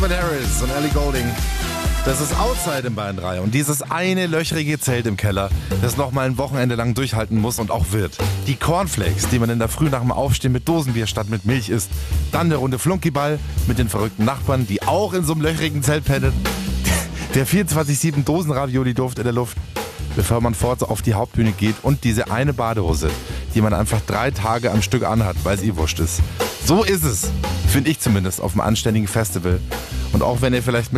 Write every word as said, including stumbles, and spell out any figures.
Harris und Ellie Goulding. Das ist Outside in Bayern drei und dieses eine löchrige Zelt im Keller, das noch mal ein Wochenende lang durchhalten muss und auch wird. Die Cornflakes, die man in der Früh nach dem Aufstehen mit Dosenbier statt mit Milch isst. Dann der runde Flunkyball mit den verrückten Nachbarn, die auch in so einem löchrigen Zelt pennen. Der vierundzwanzig sieben Dosen-Ravioli-Duft in der Luft, bevor man fort auf die Hauptbühne geht und diese eine Badehose, die man einfach drei Tage am Stück anhat, weil es eh wurscht ist. So ist es, finde ich zumindest, auf einem anständigen Festival. Und auch wenn ihr vielleicht mit